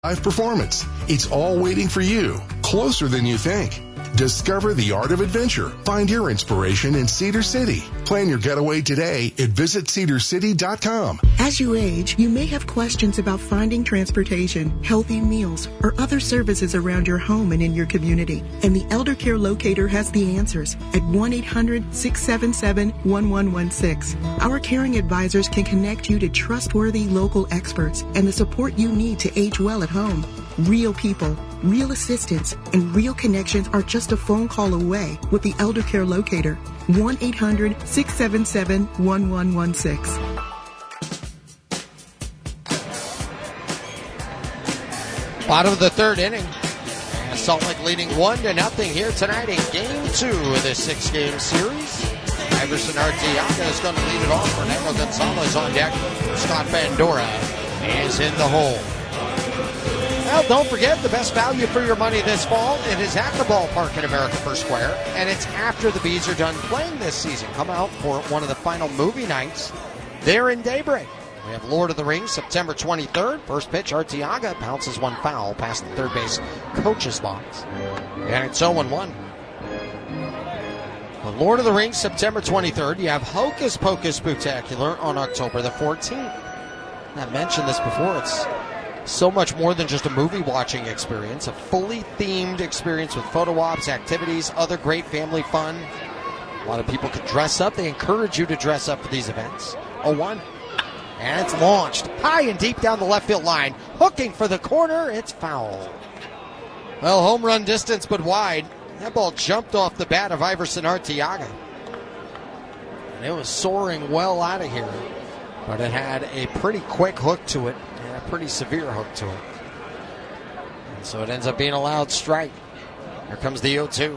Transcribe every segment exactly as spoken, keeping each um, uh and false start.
Live performance. It's all waiting for you, closer than you think. Discover the art of adventure. Find your inspiration in Cedar City. Plan your getaway today at visit cedar city dot com. As you age, you may have questions about finding transportation, healthy meals, or other services around your home and in your community. And the Elder Care Locator has the answers at one eight hundred six seven seven one one one six. Our caring advisors can connect you to trustworthy local experts and the support you need to age well at home. Real people, real assistance, and real connections are just a phone call away with the Elder Care Locator. one eight hundred six seven seven one one one six. Bottom of the third inning. Salt Lake leading one to nothing here tonight in game two of this six-game series. Iverson Arteaga is going to lead it off. Fernando Gonzalez on deck. Scott Bandura is in the hole. Well, don't forget the best value for your money this fall. It is at the ballpark at America First Square, and it's after the Bees are done playing this season. Come out for one of the final movie nights there in Daybreak. We have Lord of the Rings, September twenty-third. First pitch, Arteaga bounces one foul past the third base coach's box. And it's oh one. The Lord of the Rings, September twenty-third. You have Hocus Pocus Spooktacular on October the fourteenth. I mentioned this before. It's so much more than just a movie watching experience. A fully themed experience with photo ops, activities, other great family fun. A lot of people could dress up. They encourage you to dress up for these events. oh one. And it's launched high and deep down the left field line. Hooking for the corner. It's foul. Well, home run distance, but wide. That ball jumped off the bat of Iverson Arteaga. And it was soaring well out of here. But it had a pretty quick hook to it. And a pretty severe hook to it. And so it ends up being a loud strike. Here comes the oh two.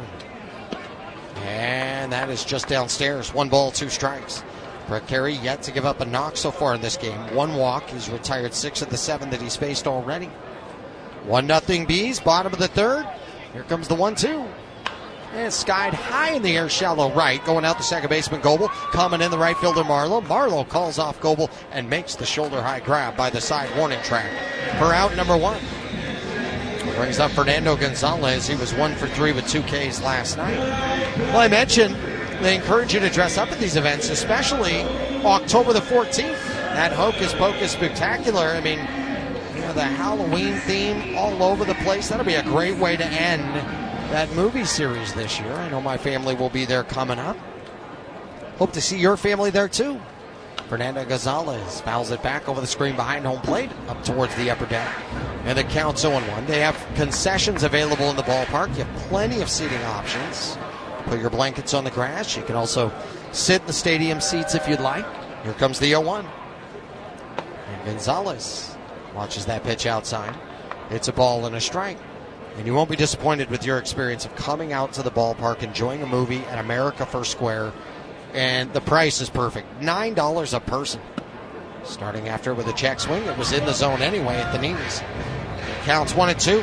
And that is just downstairs. One ball, two strikes. Brett Carey yet to give up a knock so far in this game. One walk. He's retired six of the seven that he's faced already. One nothing Bees. Bottom of the third. Here comes the one two. And it's skied high in the air, shallow right. Going out the second baseman, Goebel. Coming in the right fielder, Marlowe. Marlowe calls off Goebel and makes the shoulder high grab by the side warning track for out number one. Brings up Fernando Gonzalez. He was one for three with two Ks last night. Well, I mentioned they encourage you to dress up at these events, especially October the fourteenth. That Hocus Pocus Spectacular. I mean, you know, the Halloween theme all over the place. That'll be a great way to end that movie series this year. I know my family will be there coming up. Hope to see your family there too. Fernando Gonzalez fouls it back over the screen behind home plate, up towards the upper deck. And the count's oh one. They have concessions available in the ballpark. You have plenty of seating options. Put your blankets on the grass. You can also sit in the stadium seats if you'd like. Here comes the oh one. And Gonzalez watches that pitch outside. It's a ball and a strike. And you won't be disappointed with your experience of coming out to the ballpark, enjoying a movie at America First Square. And the price is perfect. nine dollars a person. Starting after with a check swing. It was in the zone anyway at the knees. Counts one and two.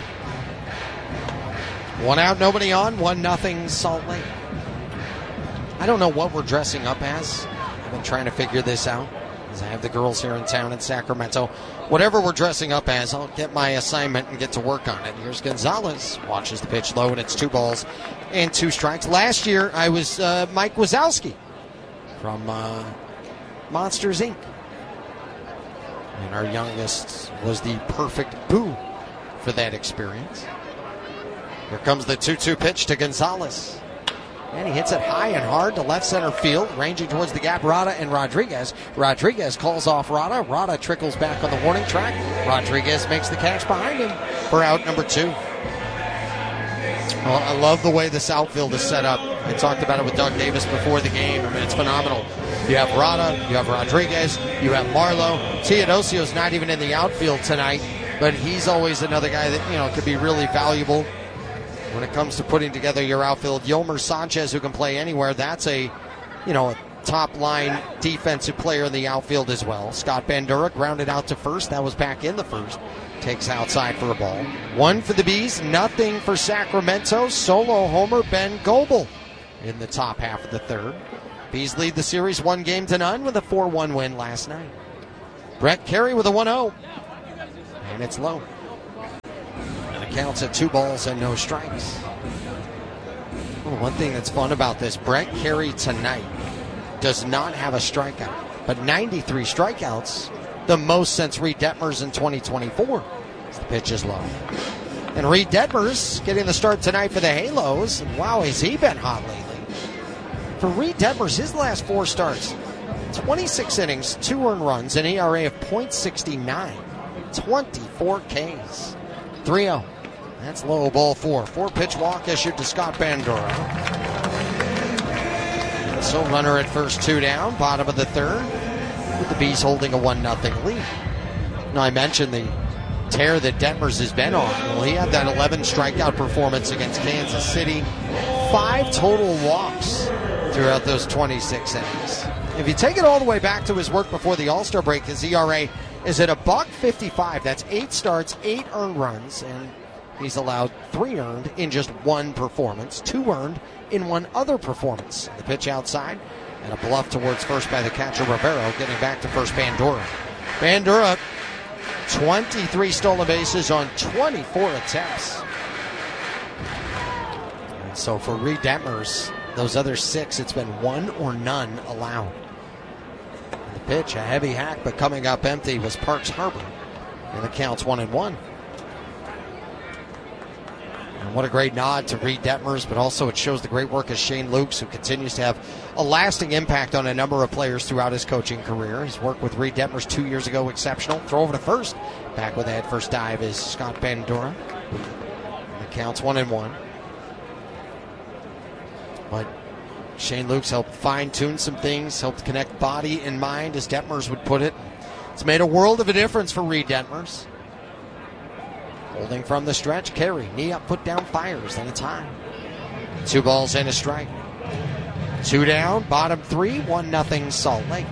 One out, nobody on. One nothing Salt Lake. I don't know what we're dressing up as. I've been trying to figure this out, as I have the girls here in town in Sacramento. Whatever we're dressing up as, I'll get my assignment and get to work on it. Here's Gonzalez. Watches the pitch low, and it's two balls and two strikes. Last year, I was uh, Mike Wazowski from uh, Monsters, Incorporated. And our youngest was the perfect boo for that experience. Here comes the two two pitch to Gonzalez. And he hits it high and hard to left center field, ranging towards the gap. Rada and Rodriguez. Rodriguez calls off Rada. Rada trickles back on the warning track. Rodriguez makes the catch behind him for out number two. Well, I love the way this outfield is set up. I talked about it with Doug Davis before the game. I mean, it's phenomenal. You have Rada, you have Rodriguez, you have Marlowe. Teodosio's not even in the outfield tonight, but he's always another guy that, you know, could be really valuable when it comes to putting together your outfield. Yolmer Sanchez, who can play anywhere, that's a, you know, a top-line defensive player in the outfield as well. Scott Bandura grounded out to first. That was back in the first. Takes outside for a ball. One for the Bees, nothing for Sacramento. Solo homer Ben Goebel in the top half of the third. Bees lead the series one game to none with a four one win last night. Brett Carey with a one oh. And it's low. counts at two balls and no strikes. Well, one thing that's fun about this, Brett Carey tonight does not have a strikeout, but ninety-three strikeouts, the most since Reed Detmers in twenty twenty-four. The pitch is low. And Reed Detmers getting the start tonight for the Halos. And wow, has he been hot lately. For Reed Detmers, his last four starts, twenty-six innings, two earned runs, an E R A of point six nine, twenty-four Ks. three oh. That's low, ball four. Four-pitch walk issued to Scott Bandura. So runner at first, two down, bottom of the third, with the Bees holding a one nothing lead. Now, I mentioned the tear that Detmers has been on. Well, he had that eleven strikeout performance against Kansas City. Five total walks throughout those twenty-six innings. If you take it all the way back to his work before the All-Star break, his E R A is at a buck fifty-five. That's eight starts, eight earned runs, and he's allowed three earned in just one performance, two earned in one other performance. The pitch outside, and a bluff towards first by the catcher Rivero, getting back to first Bandura. Bandura, twenty-three stolen bases on twenty-four attempts. And so for Reed Detmers, those other six, it's been one or none allowed. And the pitch, a heavy hack, but coming up empty was Parks Harbor. And the count's one and one. And what a great nod to Reed Detmers, but also it shows the great work of Shane Lukes, who continues to have a lasting impact on a number of players throughout his coaching career. His work with Reed Detmers two years ago, exceptional. Throw over to first. Back with a head first dive is Scott Bandura. And the count's one and one. But Shane Lukes helped fine-tune some things, helped connect body and mind, as Detmers would put it. It's made a world of a difference for Reed Detmers. Holding from the stretch, Carey, knee up, put down, fires, then it's high. Two balls and a strike. Two down, bottom three, one nothing Salt Lake.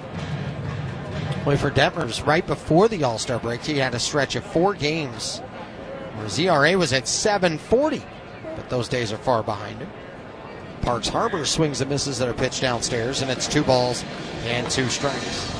Boy, for Detmers, right before the All-Star break, he had a stretch of four games where his E R A was at seven forty, but those days are far behind him. Parks Harbor swings and misses that are pitched downstairs, and it's two balls and two strikes.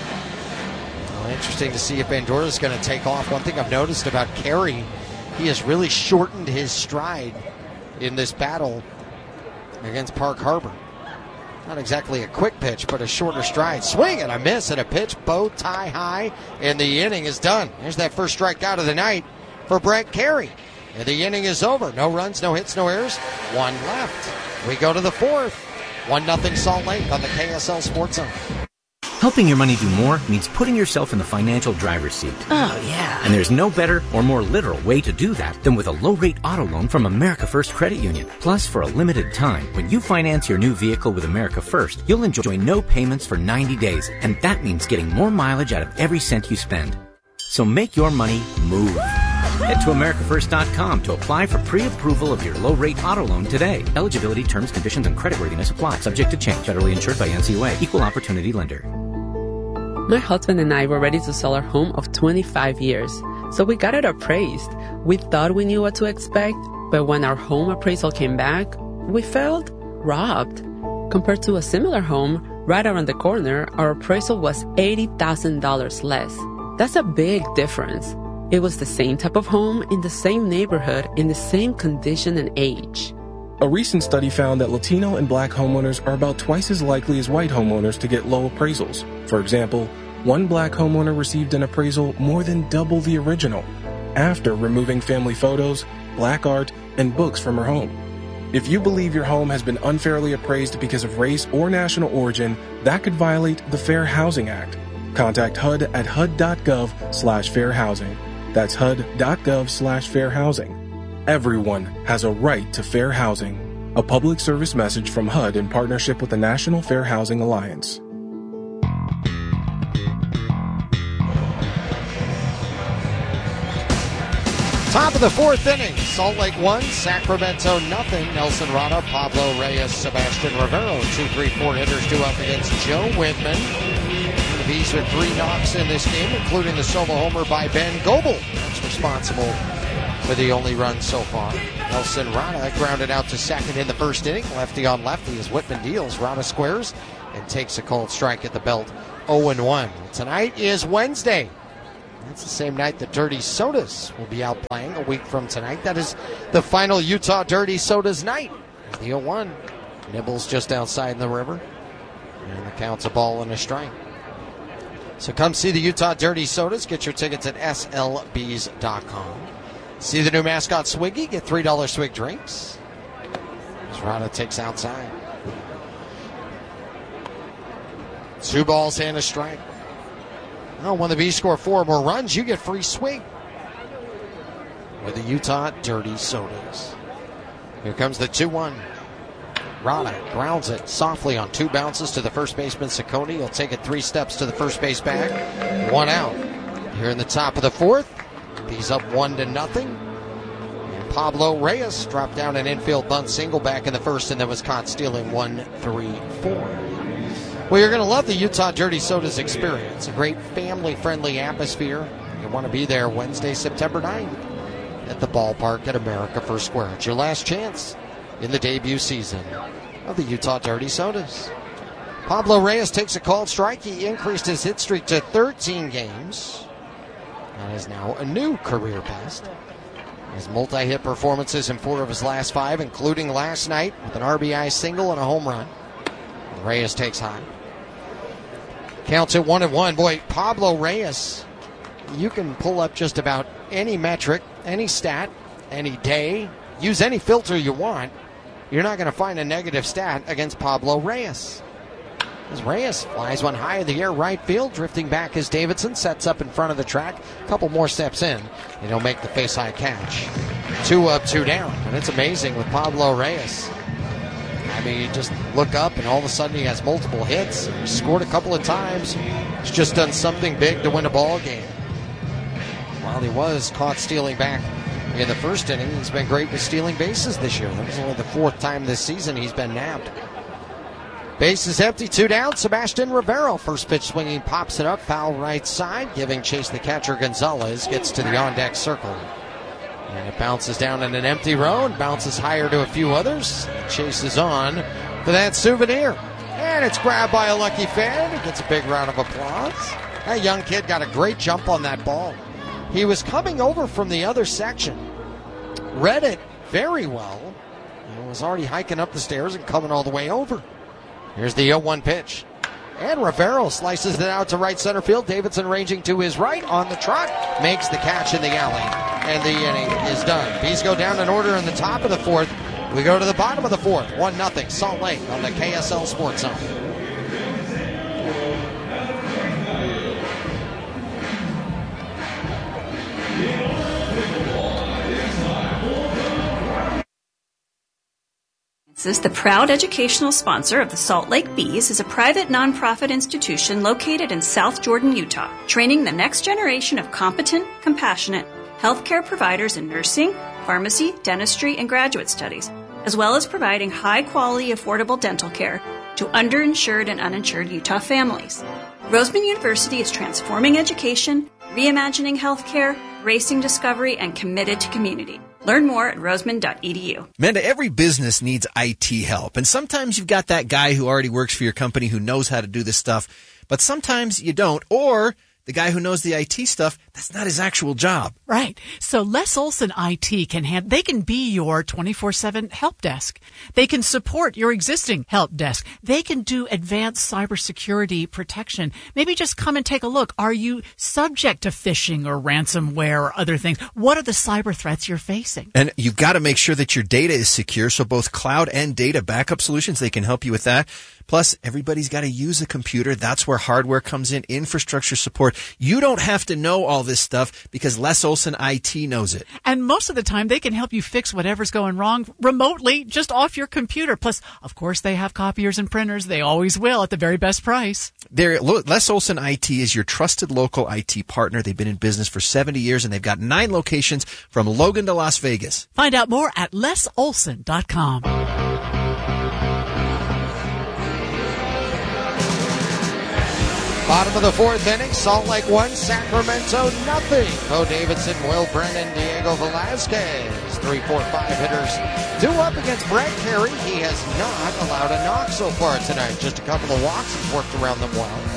Interesting to see if Bandura is going to take off. One thing I've noticed about Carey, he has really shortened his stride in this battle against Park Harbor. Not exactly a quick pitch, but a shorter stride. Swing and a miss and a pitch, bow tie high, and the inning is done. There's that first strikeout of the night for Brett Carey. And the inning is over. No runs, no hits, no errors. One left. We go to the fourth. One nothing Salt Lake on the K S L Sports Zone. Helping your money do more means putting yourself in the financial driver's seat. Oh, yeah. And there's no better or more literal way to do that than with a low-rate auto loan from America First Credit Union. Plus, for a limited time, when you finance your new vehicle with America First, you'll enjoy no payments for ninety days. And that means getting more mileage out of every cent you spend. So make your money move. Head to America First dot com to apply for pre-approval of your low-rate auto loan today. Eligibility, terms, conditions, and creditworthiness apply. Subject to change. Federally insured by N C U A. Equal Opportunity Lender. My husband and I were ready to sell our home of twenty-five years, so we got it appraised. We thought we knew what to expect, but when our home appraisal came back, we felt robbed. Compared to a similar home right around the corner, our appraisal was eighty thousand dollars less. That's a big difference. It was the same type of home in the same neighborhood in the same condition and age. A recent study found that Latino and Black homeowners are about twice as likely as white homeowners to get low appraisals. For example, one Black homeowner received an appraisal more than double the original after removing family photos, Black art, and books from her home. If you believe your home has been unfairly appraised because of race or national origin, that could violate the Fair Housing Act. Contact H U D at H U D dot gov slash fair housing. That's H U D dot gov slash fair housing. Everyone has a right to fair housing. A public service message from H U D in partnership with the National Fair Housing Alliance. Top of the fourth inning, Salt Lake one, Sacramento nothing. Nelson Rada, Pablo Reyes, Sebastian Rivero, two, three, four hitters due up against Joe Whitman. The Bees with three knocks in this game, including the solo homer by Ben Goebel. That's responsible for the only run so far. Nelson Rada grounded out to second in the first inning. Lefty on lefty as Whitman deals. Rada squares and takes a cold strike at the belt. oh and one. Tonight is Wednesday. It's the same night the Dirty Sodas will be out playing a week from tonight. That is the final Utah Dirty Sodas night. The oh one. Nibbles just outside in the river. And the count's a ball and a strike. So come see the Utah Dirty Sodas. Get your tickets at S L Bs dot com. See the new mascot Swiggy. Get three dollars Swig drinks. As Rada takes outside. Two balls and a strike. Oh, when the Bees score four more runs, you get free swing with the Utah Dirty Sodas. Here comes the two one. Rada grounds it softly on two bounces to the first baseman, Ciccone. He'll take it three steps to the first base bag. One out. Here in the top of the fourth. Bees up one to nothing. And Pablo Reyes dropped down an infield bunt single back in the first and then was caught stealing one, three, four. Well, you're going to love the Utah Dirty Sodas experience. A great family-friendly atmosphere. You want to be there Wednesday, September ninth at the ballpark at America First Square. It's your last chance in the debut season of the Utah Dirty Sodas. Pablo Reyes takes a called strike. He increased his hit streak to thirteen games. That is now a new career best. His multi-hit performances in four of his last five, including last night with an R B I single and a home run. Reyes takes high. Counts at one and one. Boy, Pablo Reyes, you can pull up just about any metric, any stat, any day, use any filter you want. You're not going to find a negative stat against Pablo Reyes. As Reyes flies one high in the air right field, drifting back as Davidson sets up in front of the track. A couple more steps in, and he'll make the face-high catch. Two up, two down. And it's amazing with Pablo Reyes. I mean, you just look up and all of a sudden he has multiple hits. He scored a couple of times. He's just done something big to win a ball game. While he was caught stealing back in the first inning, he's been great with stealing bases this year. That was only the fourth time this season he's been nabbed. Base is empty, two down. Sebastian Rivero, first pitch swinging, pops it up, foul right side, giving chase the catcher Gonzalez, gets to the on-deck circle. And it bounces down in an empty row and bounces higher to a few others. Chases on for that souvenir. And it's grabbed by a lucky fan. He gets a big round of applause. That young kid got a great jump on that ball. He was coming over from the other section. Read it very well. And was already hiking up the stairs and coming all the way over. Here's the oh one pitch. And Rivero slices it out to right center field. Davidson ranging to his right on the trot. Makes the catch in the alley. And the inning is done. Bees go down in order in the top of the fourth. We go to the bottom of the fourth. one nothing Salt Lake on the K S L Sports Zone. The proud educational sponsor of the Salt Lake Bees is a private nonprofit institution located in South Jordan, Utah, training the next generation of competent, compassionate healthcare providers in nursing, pharmacy, dentistry, and graduate studies, as well as providing high-quality, affordable dental care to underinsured and uninsured Utah families. Roseman University is transforming education, reimagining healthcare, racing discovery, and committed to community. Learn more at roseman dot e d u. Amanda, every business needs I T help, and sometimes you've got that guy who already works for your company who knows how to do this stuff, but sometimes you don't, or the guy who knows the I T stuff, that's not his actual job. Right. So Les Olson I T can have, they can be your twenty-four seven help desk. They can support your existing help desk. They can do advanced cybersecurity protection. Maybe just come and take a look. Are you subject to phishing or ransomware or other things? What are the cyber threats you're facing? And you've got to make sure that your data is secure. So both cloud and data backup solutions, they can help you with that. Plus, everybody's got to use a computer. That's where hardware comes in, infrastructure support. You don't have to know all this stuff because Les Olson I T knows it. And most of the time, they can help you fix whatever's going wrong remotely, just off your computer. Plus, of course, they have copiers and printers. They always will at the very best price. They're, Les Olson I T is your trusted local I T partner. They've been in business for seventy years, and they've got nine locations from Logan to Las Vegas. Find out more at les olson dot com. Bottom of the fourth inning, Salt Lake one, Sacramento nothing. Bo Davidson, Will Brennan, Diego Velazquez, three, four, five hitters. Two up against Brett Carey. He has not allowed a knock so far tonight. Just a couple of walks. He's worked around them well.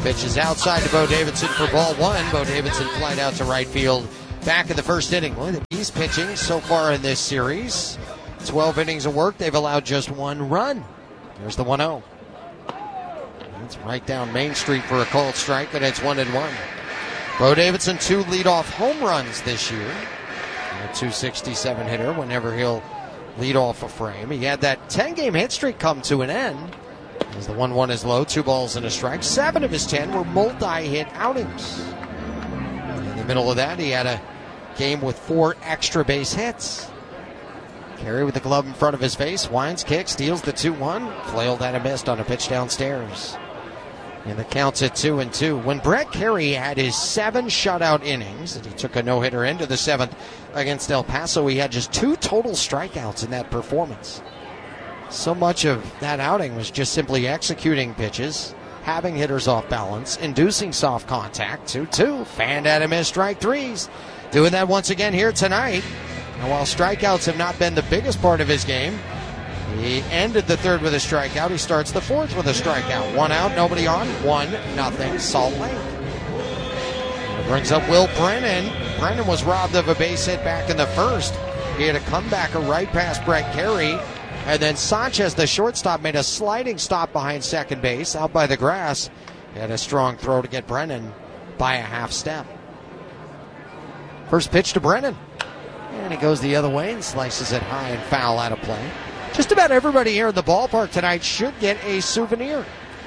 Pitch is outside to Bo Davidson for ball one. Bo Davidson flied out to right field back in the first inning. Well, the Bees pitching so far in this series. twelve innings of work. They've allowed just one run. There's the one oh. It's right down Main Street for a called strike, and it's one and one. Bo Davidson, two leadoff home runs this year. A two sixty-seven hitter whenever he'll lead off a frame. He had that ten-game hit streak come to an end as the one one is low, two balls and a strike. Seven of his ten were multi-hit outings. In the middle of that, he had a game with four extra base hits. Carey with the glove in front of his face, winds, kicks, steals the two one, flailed and a missed on a pitch downstairs. And the count's at two and two. When Brett Carey had his seven shutout innings, and he took a no-hitter into the seventh against El Paso, he had just two total strikeouts in that performance. So much of that outing was just simply executing pitches, having hitters off balance, inducing soft contact. two two, fanned at him as strike threes. Doing that once again here tonight. And while strikeouts have not been the biggest part of his game, he ended the third with a strikeout. He starts the fourth with a strikeout. One out, nobody on, one, nothing, Salt Lake. It brings up Will Brennan. Brennan was robbed of a base hit back in the first. He had a comebacker right past Brett Carey. And then Sanchez, the shortstop, made a sliding stop behind second base out by the grass. He had a strong throw to get Brennan by a half step. First pitch to Brennan. And he goes the other way and slices it high and foul out of play. Just about everybody here in the ballpark tonight should get a souvenir.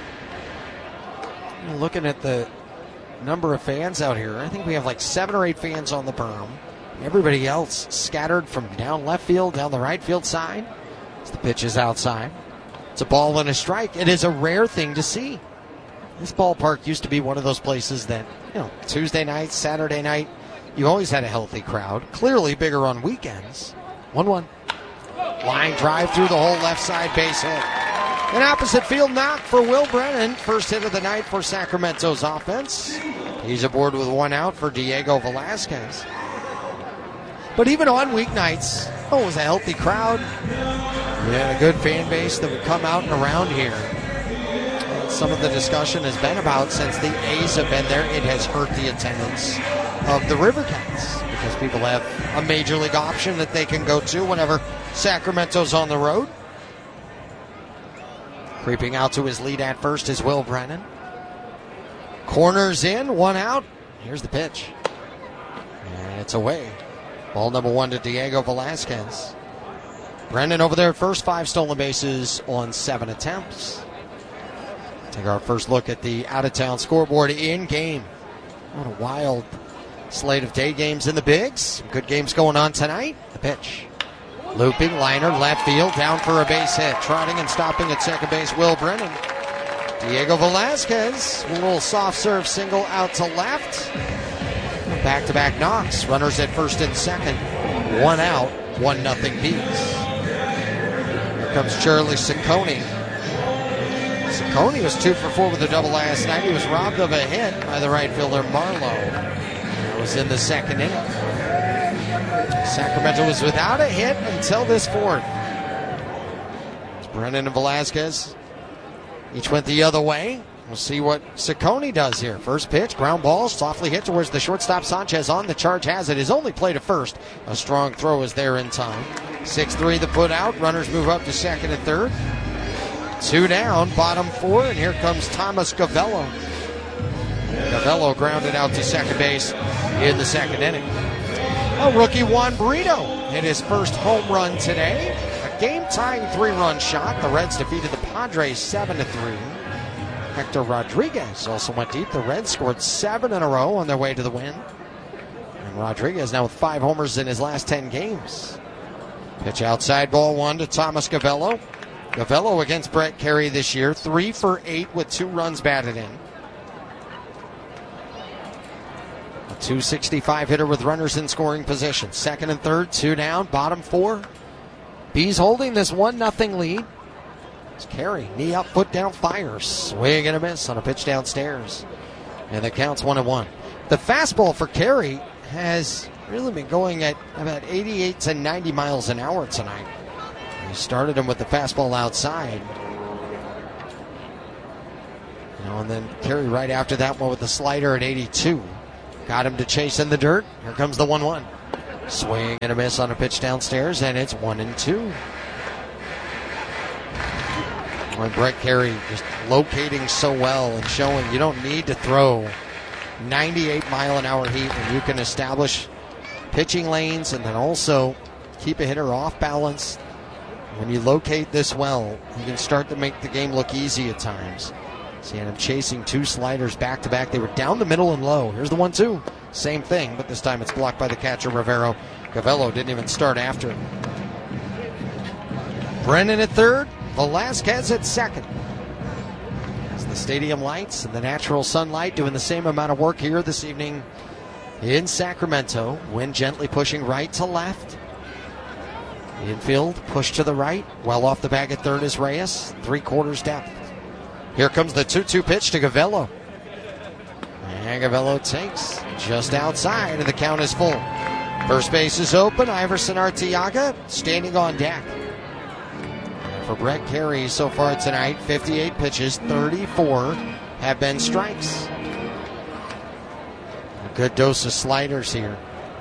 Looking at the number of fans out here, I think we have like seven or eight fans on the berm. Everybody else scattered from down left field, down the right field side. As the pitch is outside. It's a ball and a strike. It is a rare thing to see. This ballpark used to be one of those places that, you know, Tuesday night, Saturday night, you always had a healthy crowd. Clearly bigger on weekends. one one. Line drive through the whole left side base hit. An opposite field knock for Will Brennan. First hit of the night for Sacramento's offense. He's aboard with one out for Diego Velasquez. But even on weeknights, oh, it was a healthy crowd. We had a good fan base that would come out and around here. And some of the discussion has been about since the A's have been there, it has hurt the attendance of the River Cats because people have a major league option that they can go to whenever Sacramento's on the road. Creeping out to his lead at first is Will Brennan. Corners in, one out. Here's the pitch. And it's away. Ball number one to Diego Velasquez. Brennan over there at first, five stolen bases on seven attempts. Take our first look at the out-of-town scoreboard in game. What a wild slate of day games in the bigs. Some good games going on tonight. The pitch. Looping, liner, left field, down for a base hit. Trotting and stopping at second base, Will Brennan. Diego Velasquez, a little soft serve single out to left. Back-to-back knocks. Runners at first and second. One out, one nothing Bees. Here comes Charlie Ciccone. Ciccone was two for four with a double last night. He was robbed of a hit by the right fielder Marlowe. That was in the second inning. Sacramento was without a hit until this fourth. It's Brennan and Velasquez. Each went the other way. We'll see what Ciccone does here. First pitch, ground ball, softly hit towards the shortstop. Sanchez on the charge has it. His only play to first. A strong throw is there in time. six three the put out. Runners move up to second and third. Two down, bottom four, and here comes Thomas Gavello. Gavello grounded out to second base in the second inning. Oh, rookie Juan Brito hit his first home run today. A game-tying three-run shot. The Reds defeated the Padres seven to three. Hector Rodriguez also went deep. The Reds scored seven in a row on their way to the win. And Rodriguez now with five homers in his last ten games. Pitch outside, ball one to Thomas Gavello. Gavello against Brett Carey this year, three for eight with two runs batted in. A two sixty-five hitter with runners in scoring position. Second and third, two down, bottom four. Bees holding this one nothing lead. It's Carey, knee up, foot down, fires. Swing and a miss on a pitch downstairs. And the count's one and one. The fastball for Carey has really been going at about eighty-eight to ninety miles an hour tonight. He started him with the fastball outside. You know, and then Carey right after that one with the slider at eighty-two. Got him to chase in the dirt. Here comes the one one. Swing and a miss on a pitch downstairs, and it's one and two. When Brett Carey just locating so well and showing you don't need to throw ninety-eight mile an hour heat when you can establish pitching lanes and then also keep a hitter off balance. When you locate this well, you can start to make the game look easy at times. See him chasing two sliders back to back. They were down the middle and low. Here's the one two. Same thing, but this time it's blocked by the catcher, Rivero. Gavello didn't even start after. Brennan at third. Velasquez at second. As the stadium lights and the natural sunlight doing the same amount of work here this evening in Sacramento. Wind gently pushing right to left. Infield push to the right. Well off the bag at third is Reyes. Three quarters depth. Here comes the two two pitch to Gavello. And Gavello takes just outside, and the count is full. First base is open. Iverson Arteaga standing on deck. For Brett Carey so far tonight, fifty-eight pitches, thirty-four have been strikes. A good dose of sliders here.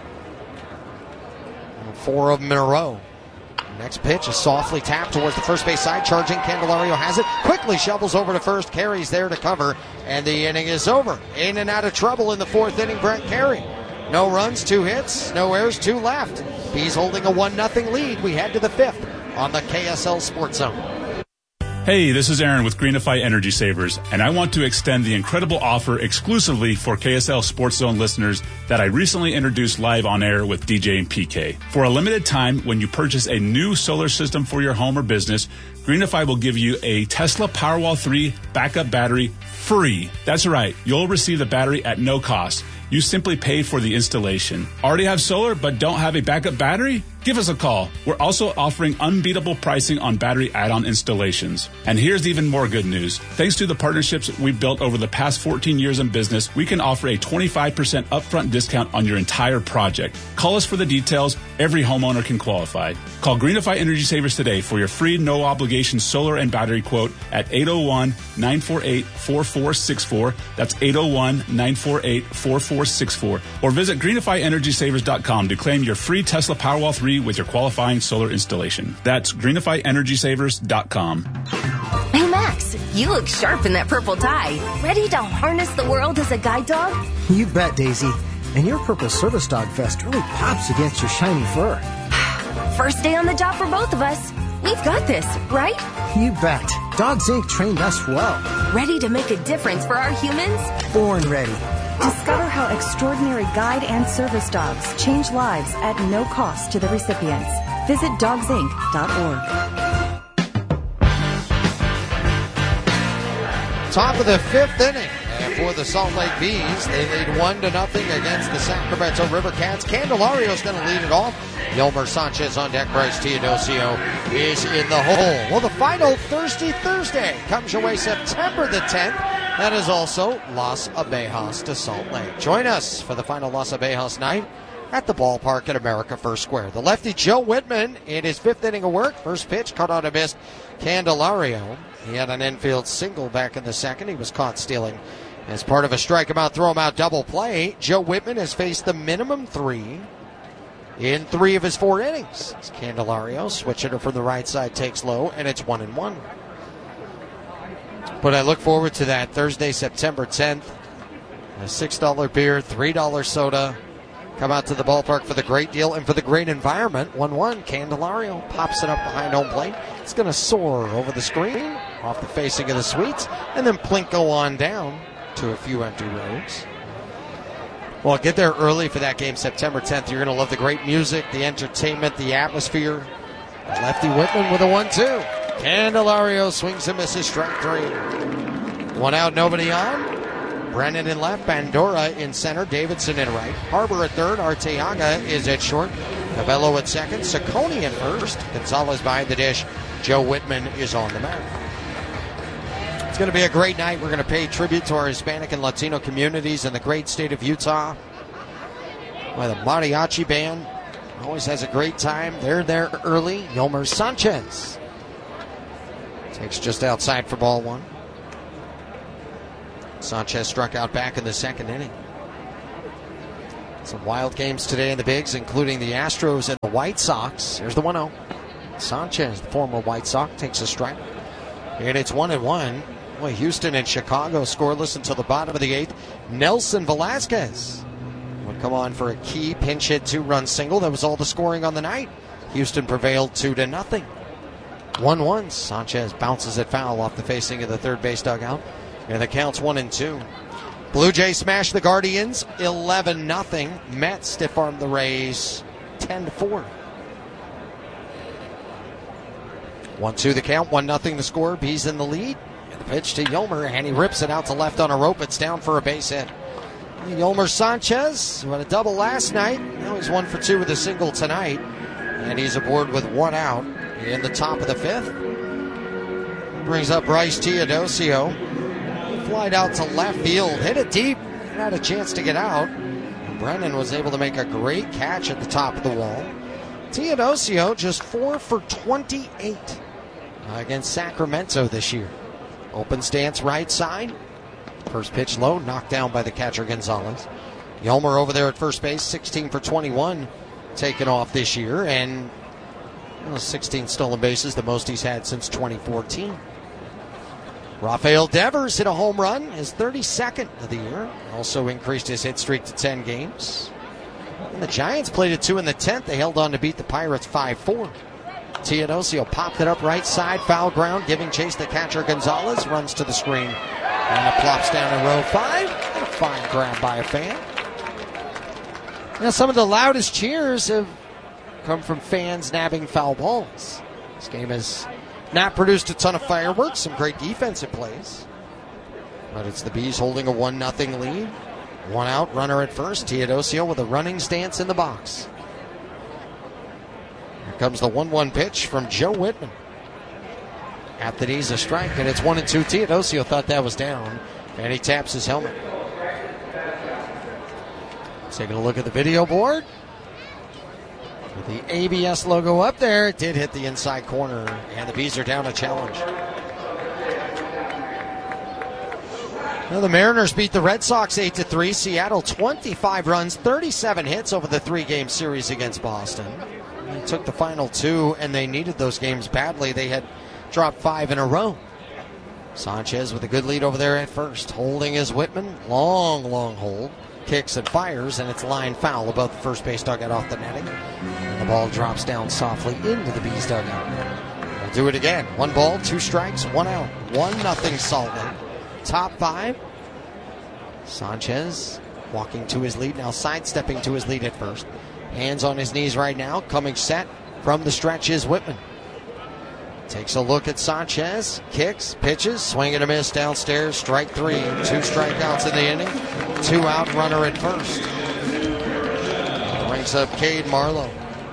Four of them in a row. Next pitch is softly tapped towards the first base side. Charging Candelario has it. Quickly shovels over to first. Carey's there to cover. And the inning is over. In and out of trouble in the fourth inning, Brett Carey. No runs, two hits, no errors, two left. He's holding a one nothing lead. We head to the fifth on the K S L Sports Zone. Hey, this is Aaron with Greenify Energy Savers, and I want to extend the incredible offer exclusively for K S L Sports Zone listeners that I recently introduced live on air with D J and P K. For a limited time, when you purchase a new solar system for your home or business, Greenify will give you a Tesla Powerwall three backup battery free. That's right, you'll receive the battery at no cost. You simply pay for the installation. Already have solar but don't have a backup battery? Give us a call. We're also offering unbeatable pricing on battery add-on installations. And here's even more good news. Thanks to the partnerships we've built over the past fourteen years in business, we can offer a twenty-five percent upfront discount on your entire project. Call us for the details. Every homeowner can qualify. Call Greenify Energy Savers today for your free no-obligation solar and battery quote at eight oh one, nine four eight, four four six four. That's eight oh one, nine four eight, four four six four. Or visit greenify energy savers dot com to claim your free Tesla Powerwall three with your qualifying solar installation. That's greenify energy savers dot com. Hey Max, you look sharp in that purple tie. Ready to harness the world as a guide dog? You bet, Daisy. And your purple service dog vest really pops against your shiny fur. First day on the job for both of us. We've got this, right? You bet. Dogs Incorporated trained us well. Ready to make a difference for our humans? Born ready. Discover how extraordinary guide and service dogs change lives at no cost to the recipients. Visit dogs inc dot org. Top of the fifth inning for the Salt Lake Bees. They lead one to nothing against the Sacramento River Cats. Candelario's going to lead it off. Yelmer Sanchez on deck. Bryce Teodosio is in the hole. Well, the final Thirsty Thursday comes your way September the tenth. That is also Los Abejas to Salt Lake. Join us for the final Los Abejas night at the ballpark at America First Square. The lefty Joe Whitman in his fifth inning of work. First pitch, cut on a miss. Candelario. He had an infield single back in the second. He was caught stealing as part of a strike him out, throw him out double play. Joe Whitman has faced the minimum three in three of his four innings. It's Candelario, switch hitter from the right side, takes low, and it's one and one. But I look forward to that Thursday, September tenth. A six dollar beer, three dollar soda. Come out to the ballpark for the great deal and for the great environment. one one, Candelario pops it up behind home plate. It's going to soar over the screen, off the facing of the suites, and then plinko on down to a few empty roads. Well, get there early for that game, September tenth. You're going to love the great music, the entertainment, the atmosphere. Lefty Whitman with a one two. Candelario swings and misses, strike three. One out, nobody on. Brennan in left, Bandura in center, Davidson in right. Harbor at third, Arteaga is at short. Cabello at second, Ciccone at first. Gonzalez behind the dish. Joe Whitman is on the mound. It's going to be a great night. We're going to pay tribute to our Hispanic and Latino communities in the great state of Utah. Well, the mariachi band always has a great time. They're there early. Yelmer Sanchez takes just outside for ball one. Sanchez struck out back in the second inning. Some wild games today in the bigs, including the Astros and the White Sox. Here's the one oh. Sanchez, the former White Sox, takes a strike. And it's one and one. Boy, Houston and Chicago scoreless until the bottom of the eighth. Nelson Velasquez would come on for a key pinch hit two-run single. That was all the scoring on the night. Houston prevailed two to nothing. one one. Sanchez bounces it foul off the facing of the third base dugout. And the count's one and two. Blue Jays smash the Guardians eleven nothing. Mets stiff-arm the Rays ten to four. one two the count, one nothing the score. B's in the lead. And the pitch to Yolmer, and he rips it out to left on a rope. It's down for a base hit. Yolmer Sanchez, who had a double last night. Now he's one for two with a single tonight. And he's aboard with one out in the top of the fifth. Brings up Bryce Teodosio. Flied out to left field, hit it deep, had a chance to get out. And Brennan was able to make a great catch at the top of the wall. Teodosio just four for twenty-eight against Sacramento this year. Open stance right side. First pitch low, knocked down by the catcher Gonzalez. Yolmer over there at first base, sixteen for twenty-one taken off this year. And well, sixteen stolen bases, the most he's had since twenty fourteen. Rafael Devers hit a home run, his thirty-second of the year. Also increased his hit streak to ten games. And the Giants played at two in the tenth. They held on to beat the Pirates five four. Teodosio popped it up right side, foul ground, giving chase the catcher Gonzalez. Runs to the screen. And it plops down in row five. And a fine grab by a fan. Now, some of the loudest cheers have come from fans nabbing foul balls. This game is not produced a ton of fireworks, some great defensive plays. But it's the Bees holding a one nothing lead. One out, runner at first. Teodosio with a running stance in the box. Here comes the one one pitch from Joe Whitman. At the knees, a strike, and it's one and two. Teodosio thought that was down, and he taps his helmet. Taking a look at the video board. With the A B S logo up there, it did hit the inside corner, and the Bees are down a challenge. Now the Mariners beat the Red Sox eight to three. Seattle twenty-five runs, thirty-seven hits over the three-game series against Boston. They took the final two, and they needed those games badly. They had dropped five in a row. Sanchez with a good lead over there at first, holding his Whitman. Long, long hold. Kicks and fires, and it's line foul above the first base dugout off the netting. And the ball drops down softly into the Bees dugout. We'll do it again. One ball, two strikes, one out. One nothing Salt Lake. Top five. Sanchez walking to his lead, now sidestepping to his lead at first. Hands on his knees right now, coming set from the stretch is Whitman. Takes a look at Sanchez, kicks, pitches, swing and a miss downstairs, strike three. Two strikeouts in the inning, two out, runner at first. Brings up Cade Marlowe.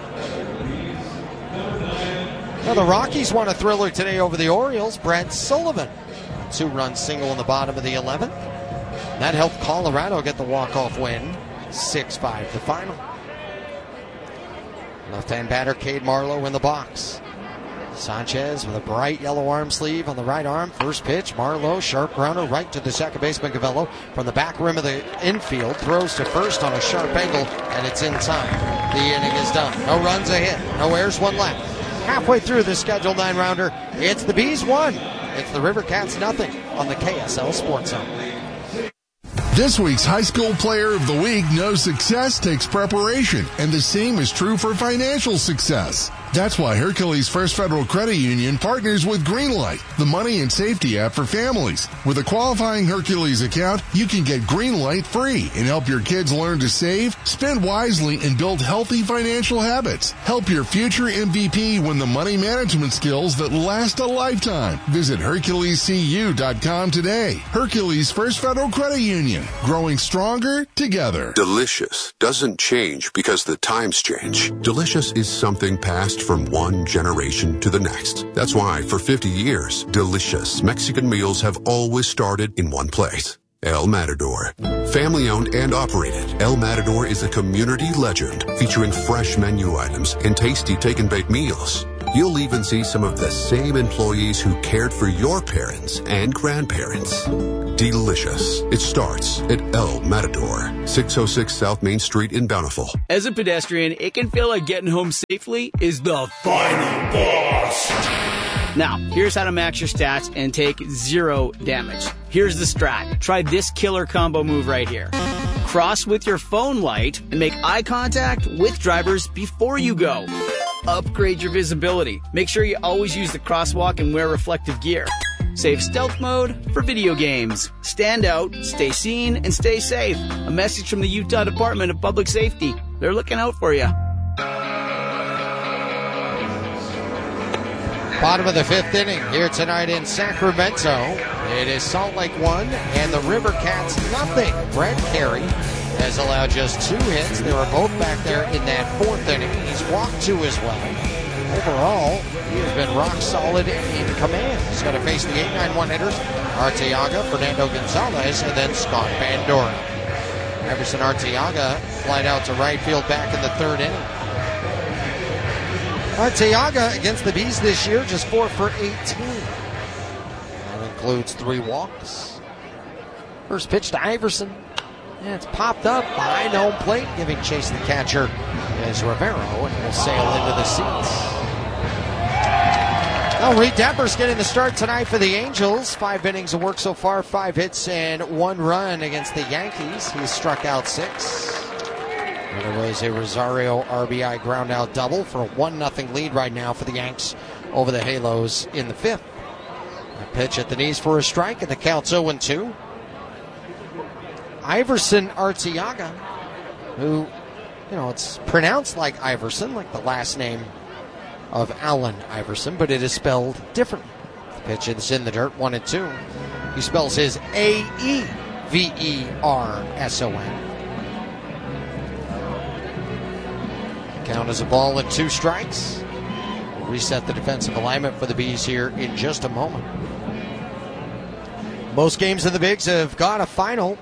Now the Rockies won a thriller today over the Orioles. Brett Sullivan, two-run single in the bottom of the eleventh. That helped Colorado get the walk-off win, six five the final. Left-hand batter Cade Marlowe in the box. Sanchez with a bright yellow arm sleeve on the right arm. First pitch, Marlowe, sharp grounder right to the second baseman Gavello. From the back rim of the infield, throws to first on a sharp angle, and it's in time. The inning is done. No runs, a hit. No errors, one left. Halfway through the scheduled nine-rounder, it's the Bees one. It's the River Cats nothing on the K S L Sports Zone. This week's High School Player of the Week knows success takes preparation, and the same is true for financial success. That's why Hercules First Federal Credit Union partners with Greenlight, the money and safety app for families. With a qualifying Hercules account, you can get Greenlight free and help your kids learn to save, spend wisely, and build healthy financial habits. Help your future M V P win the money management skills that last a lifetime. Visit Hercules C U dot com today. Hercules First Federal Credit Union, growing stronger together. Delicious doesn't change because the times change. Delicious is something passed from one generation to the next. That's why for fifty years, delicious Mexican meals have always started in one place. El Matador. Family owned and operated, El Matador is a community legend featuring fresh menu items and tasty take and bake meals. You'll even see some of the same employees who cared for your parents and grandparents. Delicious. It starts at El Matador, six oh six South Main Street in Bountiful. As a pedestrian, it can feel like getting home safely is the final boss. Now, here's how to max your stats and take zero damage. Here's the strat. Try this killer combo move right here. Cross with your phone light and make eye contact with drivers before you go. Upgrade your visibility. Make sure you always use the crosswalk and wear reflective gear. Save stealth mode for video games. Stand out, stay seen, and stay safe. A message from the Utah Department of Public Safety. They're looking out for you. Bottom of the fifth inning here tonight in Sacramento. It is Salt Lake one and the River Cats nothing. Brett Carey has allowed just two hits. They were both back there in that fourth inning. He's walked two as well. Overall, he has been rock solid in command. He's got to face the eight nine one hitters, Arteaga, Fernando Gonzalez, and then Scott Bandura. Iverson Arteaga flied out to right field back in the third inning. Arteaga against the Bees this year, just four for eighteen. That includes three walks. First pitch to Iverson. Yeah, it's popped up behind home plate, giving chase the catcher is Rivero, and will sail into the seats. Now, Reed Detmers getting the start tonight for the Angels. Five innings of work so far, five hits and one run against the Yankees. He's struck out six. There was a Rosario R B I ground out double for a one nothing lead right now for the Yanks over the Halos in the fifth. A pitch at the knees for a strike, and the count's oh and two. Iverson Arteaga, who, you know, it's pronounced like Iverson, like the last name of Allen Iverson, but it is spelled differently. The pitch is in the dirt, one and two. He spells his A E V E R S O N. Count as a ball and two strikes. We'll reset the defensive alignment for the Bees here in just a moment. Most games in the Bigs have got a final,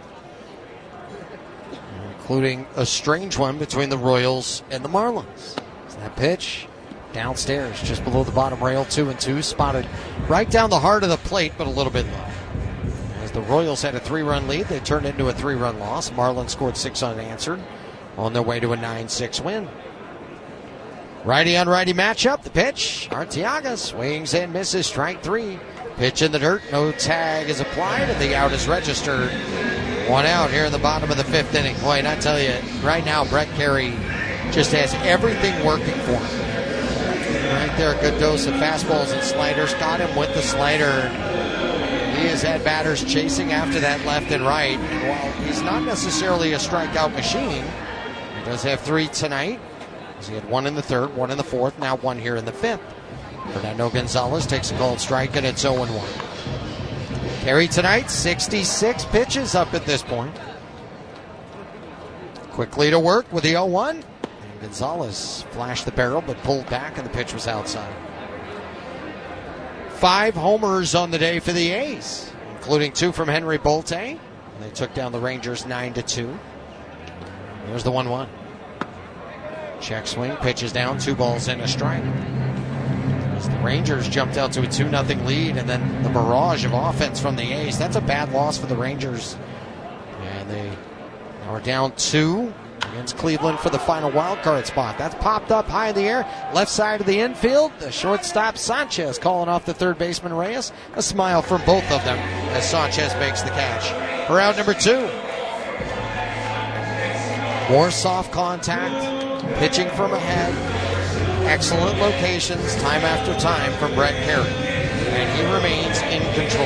including a strange one between the Royals and the Marlins. So that pitch downstairs, just below the bottom rail, two and two, spotted right down the heart of the plate, but a little bit low. As the Royals had a three-run lead, they turned into a three-run loss. Marlins scored six unanswered on their way to a nine six win. Righty on righty matchup. The pitch. Arteaga swings and misses. Strike three. Pitch in the dirt. No tag is applied, and the out is registered. One out here in the bottom of the fifth inning. Boy, and I tell you, right now, Brett Carey just has everything working for him. Right there, a good dose of fastballs and sliders. Got him with the slider. He has had batters chasing after that left and right. And while he's not necessarily a strikeout machine, he does have three tonight. He had one in the third, one in the fourth, now one here in the fifth. Fernando Gonzalez takes a called strike, and it's oh and one. Carey tonight, sixty-six pitches up at this point. Quickly to work with the oh one. And Gonzalez flashed the barrel, but pulled back, and the pitch was outside. Five homers on the day for the A's, including two from Henry Bolte. They took down the Rangers nine to two. Here's the one one. Check swing, pitches down, two balls in, a strike. As the Rangers jumped out to a two nothing lead, and then the barrage of offense from the A's. That's a bad loss for the Rangers. And they are down two against Cleveland for the final wild card spot. That's popped up high in the air, left side of the infield. The shortstop Sanchez calling off the third baseman Reyes. A smile from both of them as Sanchez makes the catch. For out number two. More soft contact. Pitching from ahead, excellent locations time after time from Brett Carey, and he remains in control.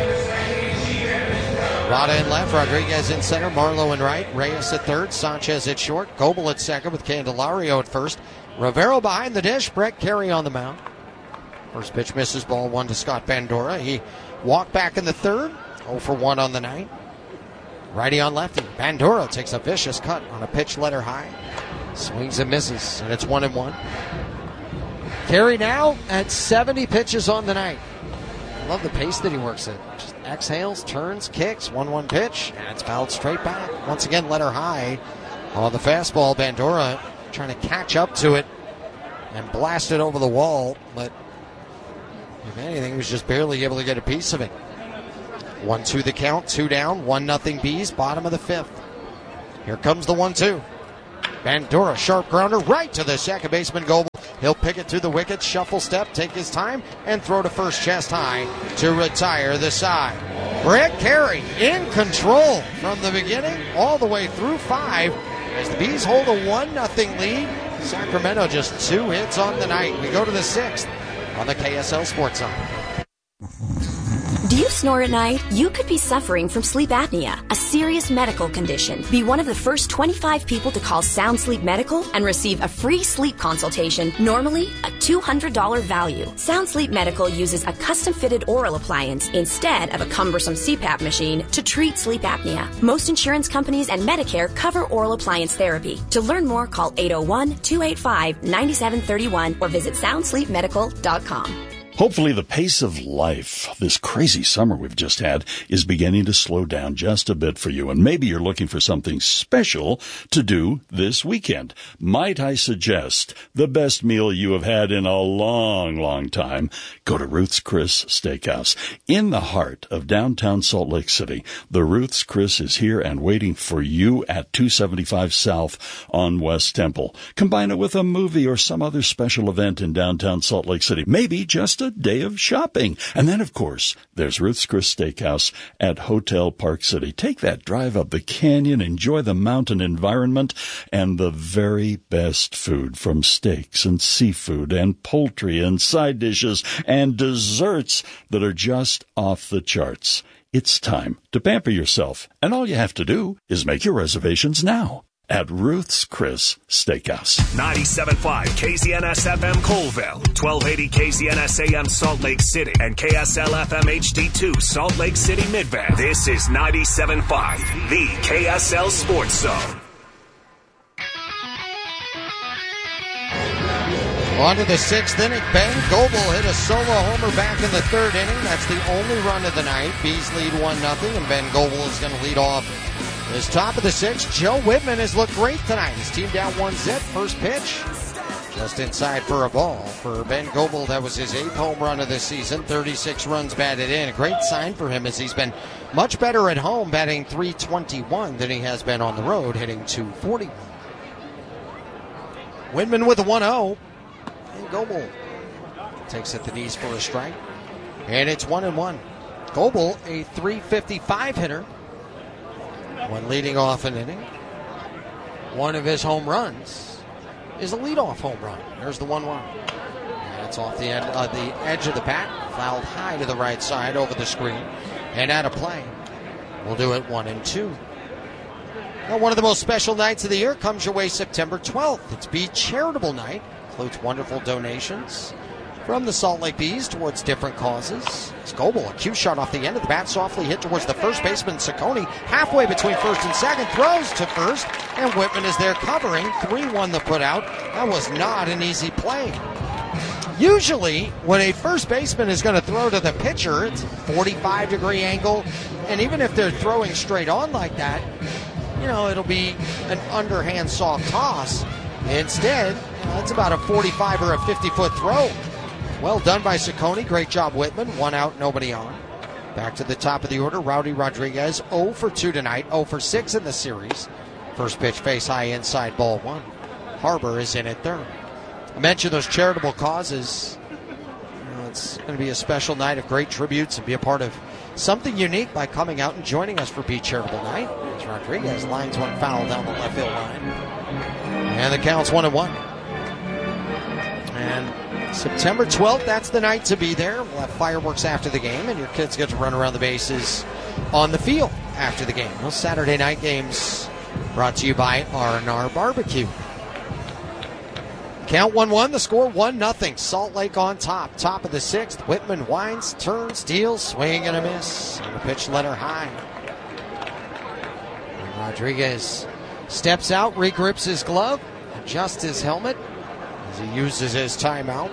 Rada in left, Rodriguez in center, Marlowe in right, Reyes at third, Sanchez at short, Goebel at second with Candelario at first, Rivero behind the dish, Brett Carey on the mound. First pitch misses, ball one to Scott Bandura. He walked back in the third, oh for one on the night. Righty on lefty, Bandura takes a vicious cut on a pitch letter high. Swings and misses, and it's one and one. Carey now at seventy pitches on the night. I love the pace that he works at. Just exhales, turns, kicks, one one pitch, and it's fouled straight back. Once again, letter high on the fastball. Bandura trying to catch up to it. and blasted over the wall, but if anything, he was just barely able to get a piece of it. one two the count, two down, one nothing Bees, bottom of the fifth. Here comes the one two. Bandura, sharp grounder right to the second baseman, Goebel. He'll pick it through the wicket, shuffle step, take his time, and throw to first chest high to retire the side. Brett Carey in control from the beginning all the way through five as the Bees hold a one nothing lead. Sacramento just two hits on the night. We go to the sixth on the K S L Sports Zone. Do you snore at night? You could be suffering from sleep apnea, a serious medical condition. Be one of the first twenty-five people to call Sound Sleep Medical and receive a free sleep consultation, normally a two hundred dollars value. Sound Sleep Medical uses a custom-fitted oral appliance instead of a cumbersome C PAP machine to treat sleep apnea. Most insurance companies and Medicare cover oral appliance therapy. To learn more, call eight oh one, two eight five, nine seven three one or visit sound sleep medical dot com. Hopefully the pace of life, this crazy summer we've just had, is beginning to slow down just a bit for you. And maybe you're looking for something special to do this weekend. Might I suggest the best meal you have had in a long, long time? Go to Ruth's Chris Steakhouse. In the heart of downtown Salt Lake City, the Ruth's Chris is here and waiting for you at two seventy-five South on West Temple. Combine it with a movie or some other special event in downtown Salt Lake City. Maybe just a day of shopping. And then, of course, there's Ruth's Chris Steakhouse at Hotel Park City. Take that drive up the canyon, enjoy the mountain environment, and the very best food from steaks and seafood and poultry and side dishes and desserts that are just off the charts. It's time to pamper yourself, and all you have to do is make your reservations now at Ruth's Chris Steakhouse. ninety-seven point five K Z N S F M Colville, twelve eighty K Z N S A M Salt Lake City, and K S L F M H D two Salt Lake City Midband. This is ninety-seven point five, the K S L Sports Zone. On to the sixth inning. Ben Goebel hit a solo homer back in the third inning. That's the only run of the night. Bees lead one nothing, and Ben Goebel is going to lead off his top of the sixth. Joe Whitman has looked great tonight. His team down one zip. First pitch, just inside for a ball. For Ben Goebel, that was his eighth home run of this season. thirty-six runs batted in. A great sign for him as he's been much better at home, batting three twenty-one than he has been on the road, hitting two forty-one. Whitman with a one oh. And Goebel takes at the knees for a strike. And it's one and one. Goebel, a three fifty-five hitter, when leading off an inning. One of his home runs is a leadoff home run. There's the one one. That's off the end, uh, the edge of the bat, fouled high to the right side over the screen, and out of play. We'll do it one and two. Now, one of the most special nights of the year comes your way September twelfth. It's Bee Charitable Night. Includes wonderful donations from the Salt Lake Bees towards different causes. It's Goebel, a cue shot off the end of the bat, softly hit towards the first baseman, Ciccone, halfway between first and second, throws to first, and Whitman is there covering. three one the put out. That was not an easy play. Usually, when a first baseman is going to throw to the pitcher, it's a forty-five degree angle, and even if they're throwing straight on like that, you know, it'll be an underhand soft toss. Instead, that's about a forty-five or a fifty-foot throw. Well done by Ciccone. Great job, Whitman. One out, nobody on. Back to the top of the order. Rowdy Rodriguez, oh for two tonight, oh for six in the series. First pitch face high inside, ball one. Harbor is in at third. I mentioned those charitable causes. You know, it's going to be a special night of great tributes and be a part of something unique by coming out and joining us for Bee Charitable Night. As Rodriguez lines one foul down the left field line. And the count's one and one. And September twelfth, that's the night to be there. We'll have fireworks after the game, and your kids get to run around the bases on the field after the game. Those Saturday night games brought to you by R and R Barbecue. Count one one, the score one nothing. Salt Lake on top. Top of the sixth. Whitman winds, turns, deals, swing and a miss. And the pitch letter high. And Rodriguez steps out, regrips his glove, adjusts his helmet as he uses his timeout.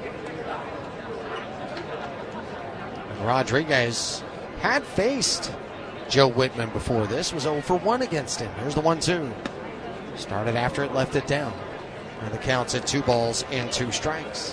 And Rodriguez had faced Joe Whitman before this, was oh for one against him. Here's the one two. Started after it, left it down. And the count's at two balls and two strikes.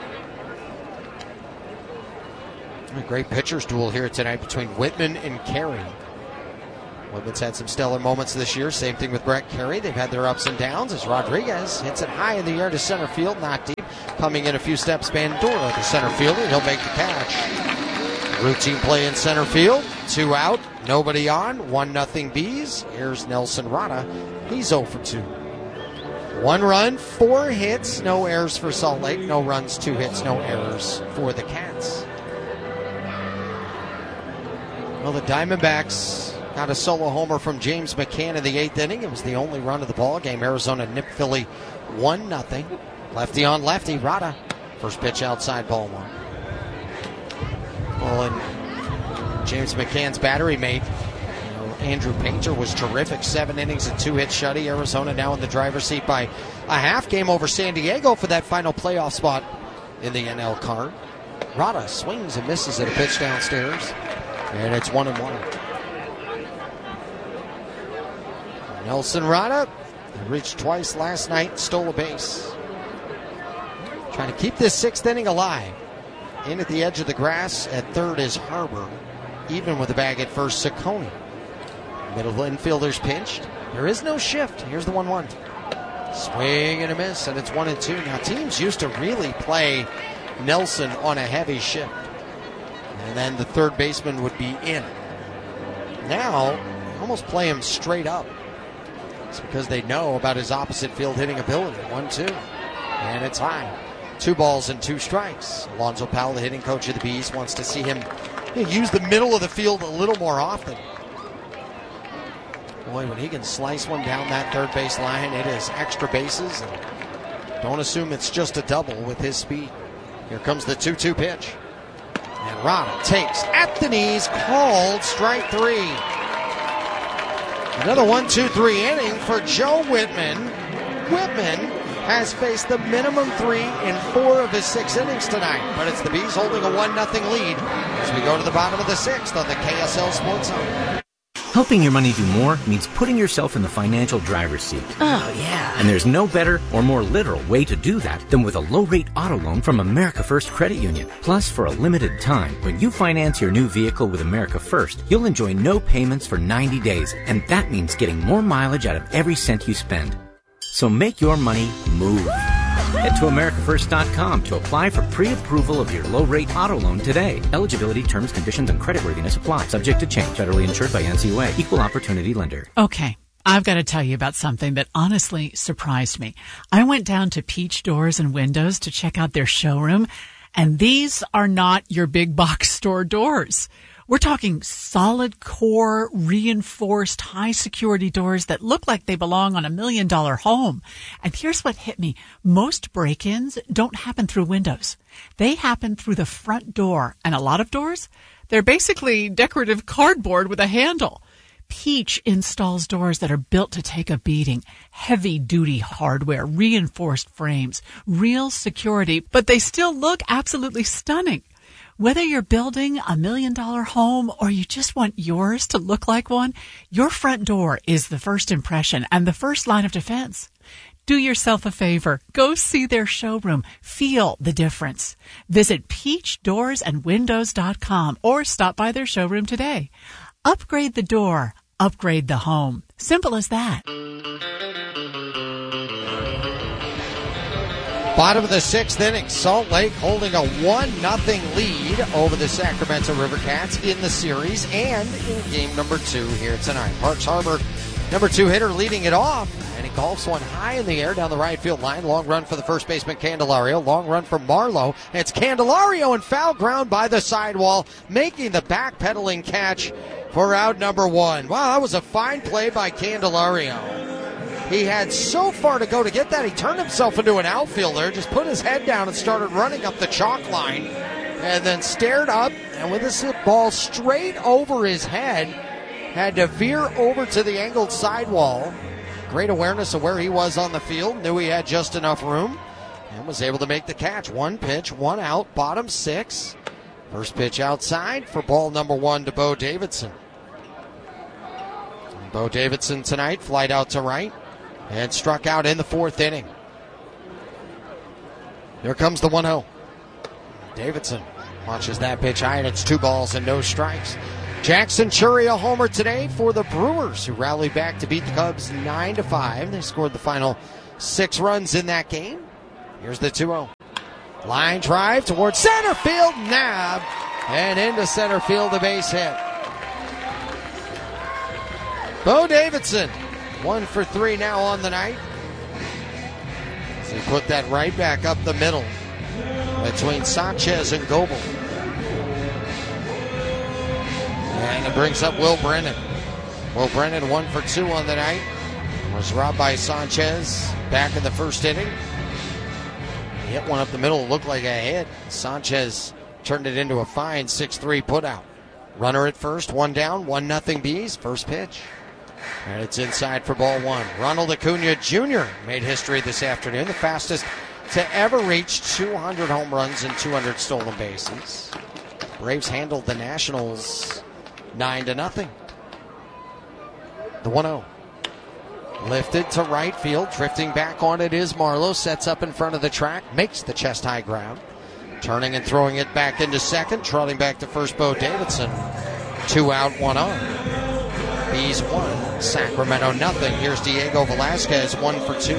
A great pitcher's duel here tonight between Whitman and Carey. Whitman's had some stellar moments this year. Same thing with Brett Carey. They've had their ups and downs as Rodriguez hits it high in the air to center field, not deep. Coming in a few steps, Bandura, the center fielder. He'll make the catch. Routine play in center field. Two out, nobody on. One nothing Bees. Here's Nelson Rada. He's oh for two. One run, four hits, no errors for Salt Lake. No runs, two hits, no errors for the Cats. Well, the Diamondbacks got a solo homer from James McCann in the eighth inning. It was the only run of the ball game. Arizona nipped Philly one nothing. Lefty on lefty, Rada. First pitch outside, ball one. Well, and James McCann's battery mate, you know, Andrew Painter, was terrific. Seven innings and two hits shutty. Arizona now in the driver's seat by a half game over San Diego for that final playoff spot in the N L card. Rada swings and misses at a pitch downstairs, and it's one and one. Nelson Rada reached twice last night, stole a base. Trying to keep this sixth inning alive. In at the edge of the grass at third is Harbor. Even with the bag at first, Ciccone. Middle infielders pinched. There is no shift. Here's the one one. Swing and a miss, and it's one and two. Now, teams used to really play Nelson on a heavy shift. And then the third baseman would be in. Now, almost play him straight up. It's because they know about his opposite field hitting ability. one two. And it's high. Two balls and two strikes. Alonzo Powell, the hitting coach of the Bees, wants to see him use the middle of the field a little more often. Boy, when he can slice one down that third base line, it is extra bases. And don't assume it's just a double with his speed. Here comes the two two pitch. And Rada takes at the knees, called strike three. Another one two three inning for Joe Whitman. Whitman has faced the minimum three in four of his six innings tonight. But it's the Bees holding a one nothing lead as we go to the bottom of the sixth on the K S L Sports Zone. Helping your money do more means putting yourself in the financial driver's seat. Oh, yeah. And there's no better or more literal way to do that than with a low-rate auto loan from America First Credit Union. Plus, for a limited time, when you finance your new vehicle with America First, you'll enjoy no payments for ninety days, and that means getting more mileage out of every cent you spend. So make your money move. Head to America First dot com to apply for pre-approval of your low-rate auto loan today. Eligibility, terms, conditions, and creditworthiness apply. Subject to change. Federally insured by N C U A. Equal opportunity lender. Okay. I've got to tell you about something that honestly surprised me. I went down to Peach Doors and Windows to check out their showroom, and these are not your big box store doors. We're talking solid core, reinforced, high security doors that look like they belong on a million dollar home. And here's what hit me. Most break-ins don't happen through windows. They happen through the front door. And a lot of doors, they're basically decorative cardboard with a handle. Peach installs doors that are built to take a beating. Heavy-duty hardware, reinforced frames, real security, but they still look absolutely stunning. Whether you're building a million-dollar home or you just want yours to look like one, your front door is the first impression and the first line of defense. Do yourself a favor. Go see their showroom. Feel the difference. Visit peach doors and windows dot com or stop by their showroom today. Upgrade the door. Upgrade the home. Simple as that. Bottom of the sixth inning, Salt Lake holding a one nothing lead over the Sacramento River Cats in the series and in game number two here tonight. Parks Harbor, number two hitter, leading it off, and he golfs one high in the air down the right field line. Long run for the first baseman, Candelario. Long run from Marlowe. And it's Candelario and foul ground by the sidewall, making the backpedaling catch for out number one. Wow, that was a fine play by Candelario. He had so far to go to get that. He turned himself into an outfielder, just put his head down and started running up the chalk line, and then stared up, and with this ball straight over his head, had to veer over to the angled sidewall. Great awareness of where he was on the field, knew he had just enough room, and was able to make the catch. One pitch, one out, bottom six. First pitch outside for ball number one to Bo Davidson. And Bo Davidson tonight, flied out to right, and struck out in the fourth inning. Here comes the one oh. Davidson launches that pitch high, and it's two balls and no strikes. Jackson Chury a homer today for the Brewers, who rallied back to beat the Cubs nine to five. They scored the final six runs in that game. Here's the two oh. Line drive towards center field, nabbed, and into center field, a base hit. Bo Davidson, one for three now on the night. So he put that right back up the middle between Sanchez and Goebel. And it brings up Will Brennan. Will Brennan, one for two on the night. Was robbed by Sanchez back in the first inning. He hit one up the middle, looked like a hit. Sanchez turned it into a fine six three putout. Runner at first, one down, one nothing Bees. First pitch. And it's inside for ball one. Ronald Acuna Junior made history this afternoon, the fastest to ever reach two hundred home runs and two hundred stolen bases. Braves handled the Nationals nine to nothing. The one oh. Lifted to right field. Drifting back on it is Marlowe. Sets up in front of the track. Makes the chest high ground. Turning and throwing it back into second. Trotting back to first, Bo Davidson. Two out, one on. Bees one. Sacramento nothing. Here's Diego Velasquez, one for two.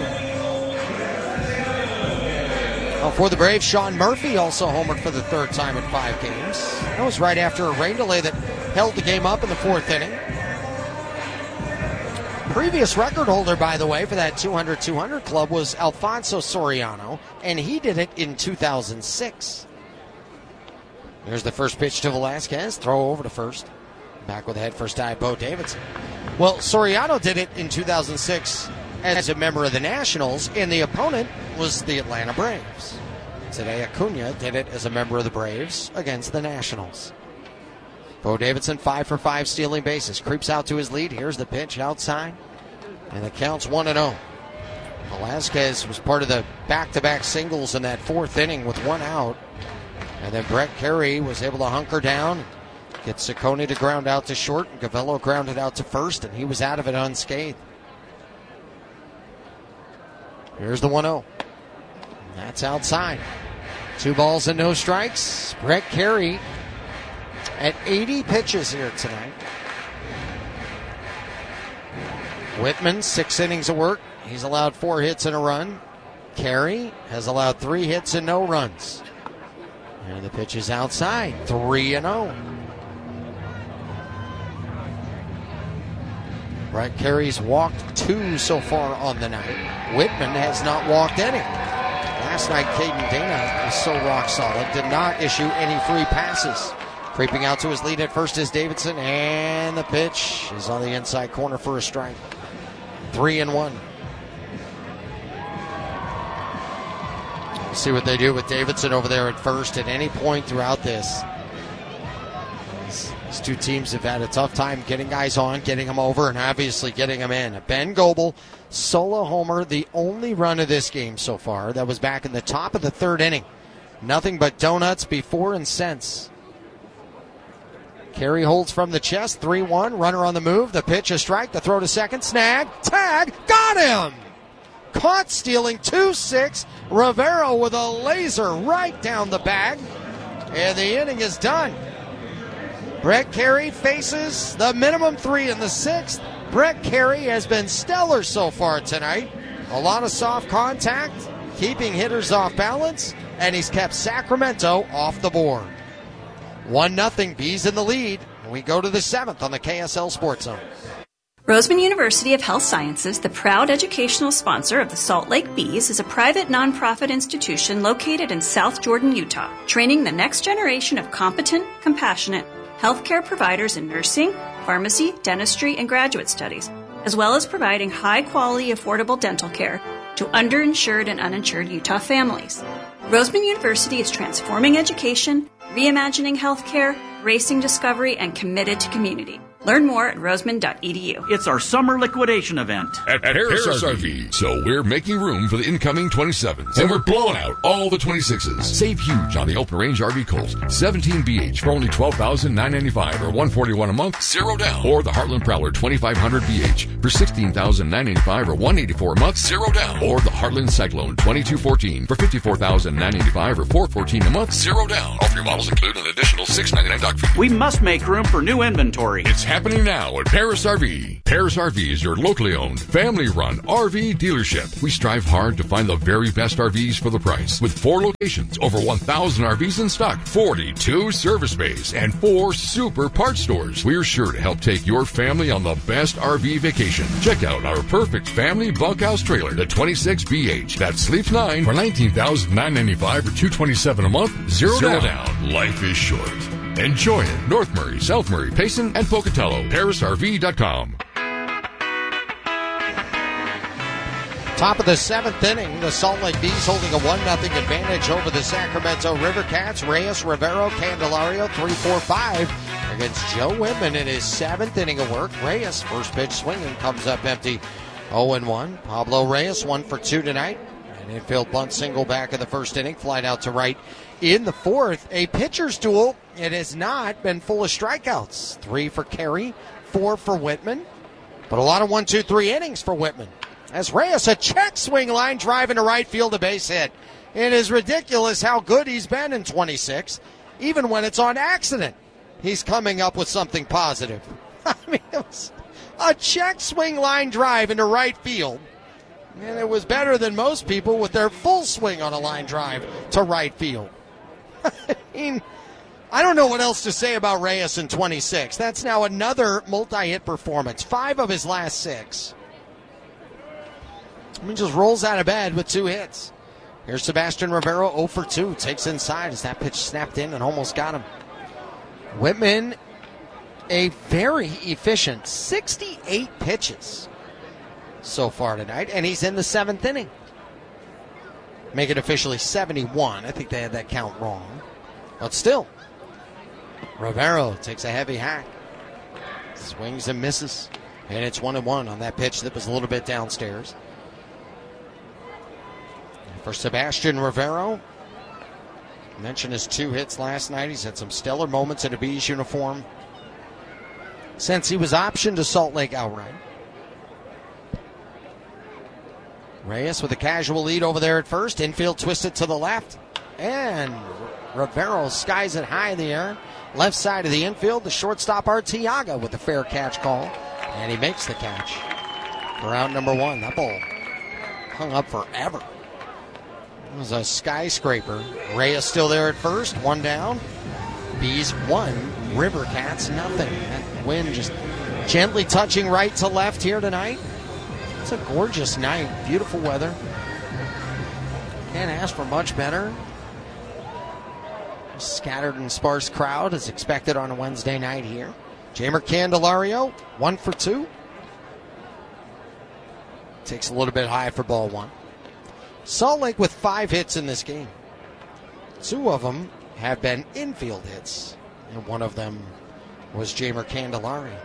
Oh, for the Braves, Sean Murphy also homered for the third time in five games. That was right after a rain delay that held the game up in the fourth inning. Previous record holder, by the way, for that two hundred two hundred club was Alfonso Soriano, and he did it in two thousand six. Here's the first pitch to Velasquez. Throw over to first. Back with a head first dive, Bo Davidson. Well, Soriano did it in two thousand six as a member of the Nationals, and the opponent was the Atlanta Braves. Today, Acuna did it as a member of the Braves against the Nationals. Bo Davidson, five for five stealing bases. Creeps out to his lead. Here's the pitch outside. And the count's one and oh. Velasquez was part of the back-to-back singles in that fourth inning with one out. And then Brett Carey was able to hunker down, get Ciccone to ground out to short, and Gavello grounded out to first, and he was out of it unscathed. Here's the one oh. That's outside. Two balls and no strikes. Brett Carey at eighty pitches here tonight. Whitman, six innings of work. He's allowed four hits and a run. Carey has allowed three hits and no runs. And the pitch is outside, three and oh. Brett Carey's walked two so far on the night. Whitman has not walked any. Last night, Caden Dana was so rock solid, did not issue any free passes. Creeping out to his lead at first is Davidson, and the pitch is on the inside corner for a strike. Three and one. We'll see what they do with Davidson over there at first at any point throughout this. These two teams have had a tough time getting guys on, getting them over, and obviously getting them in. Ben Goebel, solo homer, the only run of this game so far. That was back in the top of the third inning. Nothing but donuts before and since. Carey holds from the chest, three one, runner on the move, the pitch, a strike, the throw to second, snag, tag, got him! Caught stealing two six, Rivero with a laser right down the bag, and the inning is done. Brett Carey faces the minimum three in the sixth. Brett Carey has been stellar so far tonight. A lot of soft contact, keeping hitters off balance, and he's kept Sacramento off the board. One nothing, Bees in the lead. We go to the seventh on the K S L Sports Zone. Roseman University of Health Sciences, the proud educational sponsor of the Salt Lake Bees, is a private nonprofit institution located in South Jordan, Utah, training the next generation of competent, compassionate healthcare providers in nursing, pharmacy, dentistry, and graduate studies, as well as providing high-quality, affordable dental care to underinsured and uninsured Utah families. Roseman University is transforming education, reimagining healthcare, racing discovery, and committed to community. Learn more at roseman dot e d u. It's our summer liquidation event at, at Harris, Harris R V. So we're making room for the incoming twenty-sevens, and we're blowing out all the twenty-sixes. Save huge on the Open Range R V Colt seventeen B H for only twelve thousand nine hundred ninety-five dollars or one hundred forty-one dollars a month, zero down. Or the Heartland Prowler twenty-five hundred B H for sixteen thousand nine hundred ninety-five dollars or one hundred eighty-four dollars a month, zero down. Or the Heartland Cyclone twenty-two fourteen for fifty-four thousand nine hundred ninety-five dollars or four hundred fourteen dollars a month, zero down. All three models include an additional six hundred ninety-nine dollars dock fee. We must make room for new inventory. It's happening now at Paris R V. Paris R V is your locally owned, family-run R V dealership. We strive hard to find the very best R Vs for the price. With four locations, over one thousand R Vs in stock, forty-two service bays, and four super parts stores, we're sure to help take your family on the best R V vacation. Check out our perfect family bunkhouse trailer, the twenty-six B H. That sleeps nine for nineteen thousand nine hundred ninety-five dollars or two hundred twenty-seven dollars a month, zero, zero down. down. Life is short. Enjoy it. North Murray, South Murray, Payson, and Pocatello. Paris R V dot com. Top of the seventh inning, the Salt Lake Bees holding a one nothing advantage over the Sacramento River Cats. Reyes, Rivero, Candelario, three four five against Joe Whitman in his seventh inning of work. Reyes, first pitch swinging, comes up empty, oh and one. Pablo Reyes, one for two tonight. An infield bunt single back in the first inning, flied out to right in the fourth. A pitcher's duel. It has not been full of strikeouts. Three for Carey, four for Whitman. But a lot of one, two, three innings for Whitman. As Reyes, a check swing line drive into right field, a base hit. It is ridiculous how good he's been in twenty-six. Even when it's on accident, he's coming up with something positive. I mean, it was a check swing line drive into right field. And it was better than most people with their full swing on a line drive to right field. I mean, I don't know what else to say about Reyes in twenty-six. That's now another multi-hit performance. Five of his last six. I mean, just rolls out of bed with two hits. Here's Sebastian Rivero, oh for two. Takes inside as that pitch snapped in and almost got him. Whitman, a very efficient sixty-eight pitches so far tonight, and he's in the seventh inning. Make it officially seventy-one. I think they had that count wrong. But still, Rivero takes a heavy hack. Swings and misses. And it's one and one on that pitch that was a little bit downstairs. For Sebastian Rivero, I mentioned his two hits last night. He's had some stellar moments in a Bees uniform since he was optioned to Salt Lake outright. Reyes with a casual lead over there at first. Infield twisted to the left. And Rivero skies it high in the air. Left side of the infield, the shortstop Arteaga with the fair catch call. And he makes the catch for out number one. That ball hung up forever. It was a skyscraper. Reyes still there at first. One down. Bees one. River Cats nothing. That wind just gently touching right to left here tonight. It's a gorgeous night. Beautiful weather. Can't ask for much better. Scattered and sparse crowd as expected on a Wednesday night here. Jeimer Candelario, one for two. Takes a little bit high for ball one. Salt Lake with five hits in this game. Two of them have been infield hits, and one of them was Jeimer Candelario.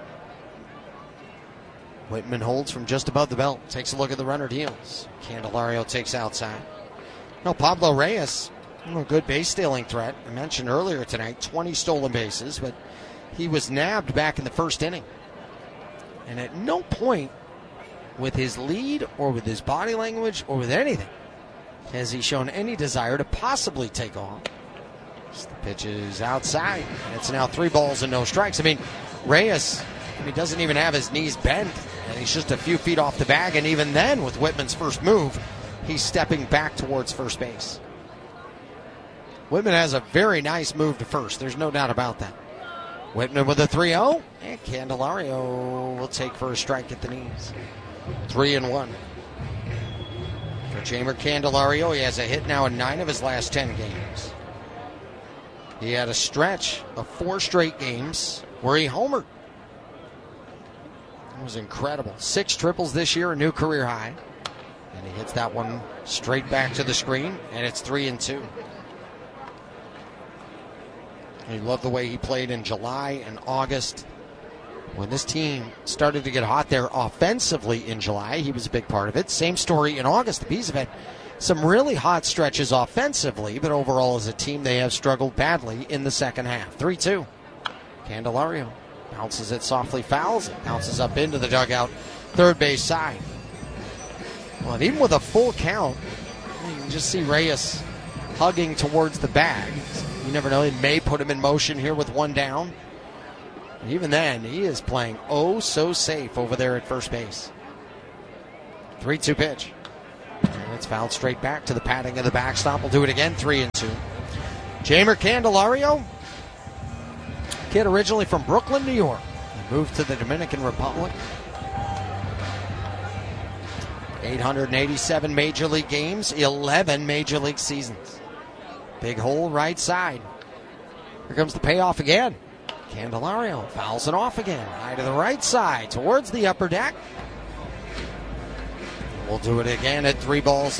Whitman holds from just above the belt. Takes a look at the runner deals. Candelario takes outside. No, Pablo Reyes, a good base stealing threat. I mentioned earlier tonight, twenty stolen bases, but he was nabbed back in the first inning. And at no point with his lead or with his body language or with anything has he shown any desire to possibly take off. As the pitch is outside. And it's now three balls and no strikes. I mean, Reyes, he doesn't even have his knees bent, and he's just a few feet off the bag. And even then, with Whitman's first move, he's stepping back towards first base. Whitman has a very nice move to first. There's no doubt about that. Whitman with a three oh, and Candelario will take for a strike at the knees. Three and one. For Jeimer Candelario, he has a hit now in nine of his last ten games. He had a stretch of four straight games where he homered. It was incredible. Six triples this year, a new career high. And he hits that one straight back to the screen, and it's three and two. He loved the way he played in July and August. When this team started to get hot there offensively in July, he was a big part of it. Same story in August. The Bees have had some really hot stretches offensively, but overall as a team they have struggled badly in the second half. three two. Candelario bounces it softly, fouls it, bounces up into the dugout, third base side. Well, and even with a full count, you can just see Reyes hugging towards the bag. You never know, it may put him in motion here with one down. And even then, he is playing oh so safe over there at first base. three two pitch. And it's fouled straight back to the padding of the backstop. We'll do it again, three and two. Jeimer Candelario, kid originally from Brooklyn, New York. He moved to the Dominican Republic. eight hundred eighty-seven Major League games, eleven Major League seasons. Big hole right side. Here comes the payoff again. Candelario fouls it off again. High to the right side, towards the upper deck. We'll do it again at three balls